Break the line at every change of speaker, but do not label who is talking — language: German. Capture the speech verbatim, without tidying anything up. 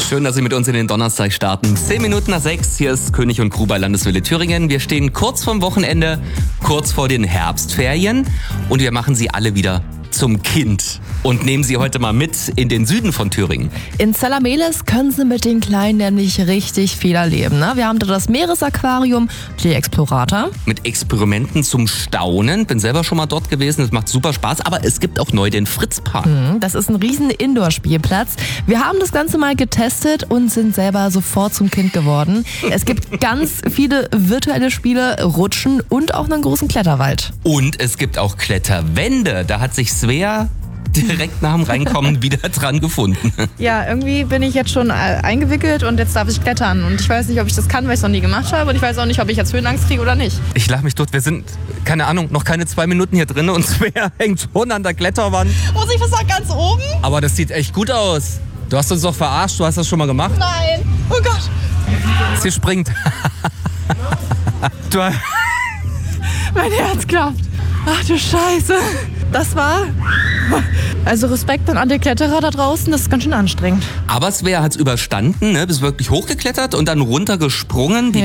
Schön, dass Sie mit uns in den Donnerstag starten. Zehn Minuten nach sechs, hier ist König und Crew bei Landeswelle Thüringen. Wir stehen kurz vorm Wochenende, kurz vor den Herbstferien und wir machen Sie alle wieder zum Kind und nehmen Sie heute mal mit in den Süden von Thüringen.
In Zellameles können Sie mit den Kleinen nämlich richtig viel erleben. Ne? Wir haben da das Meeresaquarium, die Explorator.
Mit Experimenten zum Staunen. Bin selber schon mal dort gewesen, das macht super Spaß. Aber es gibt auch neu den Fritzpark.
Mhm, das ist ein riesen Indoor-Spielplatz. Wir haben das Ganze mal getestet und sind selber sofort zum Kind geworden. Es gibt ganz viele virtuelle Spiele, Rutschen und auch einen großen Kletterwald.
Und es gibt auch Kletterwände. Da hat sich Svea direkt nach dem Reinkommen wieder dran gefunden.
Ja, irgendwie bin ich jetzt schon eingewickelt und jetzt darf ich klettern. Und ich weiß nicht, ob ich das kann, weil ich es noch nie gemacht habe. Und ich weiß auch nicht, ob ich jetzt Höhenangst kriege oder nicht.
Ich lach mich tot. Wir sind, keine Ahnung, noch keine zwei Minuten hier drin und Svea hängt schon an der Kletterwand.
Muss ich was sagen, ganz oben?
Aber das sieht echt gut aus. Du hast uns doch verarscht, du hast das schon mal gemacht.
Nein, oh Gott.
Sie springt. Du,
mein Herz klopft. Ach du Scheiße. Das war... Also Respekt an alle Kletterer da draußen, das ist ganz schön anstrengend.
aber Svea hat es überstanden, ne? Bist wirklich hochgeklettert und dann runtergesprungen. Die